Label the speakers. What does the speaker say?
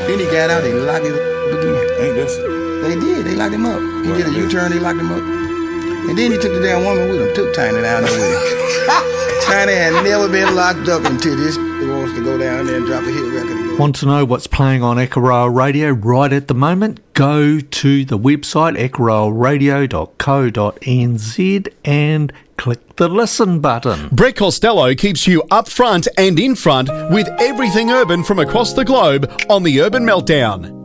Speaker 1: Then he got out, they locked him up again.
Speaker 2: Ain't this?
Speaker 1: They did. They locked him up. He did a U-turn, they locked him up. And then he took the damn woman with him, took Tiny down there with him. Tiny had never been locked up until this wants to go down there and drop a hit record.
Speaker 3: Want to know what's playing on Echorail Radio right at the moment? Go to the website echorailradio.co.nz and click the listen button.
Speaker 4: Brett Costello keeps you up front and in front with everything urban from across the globe on the Urban Meltdown.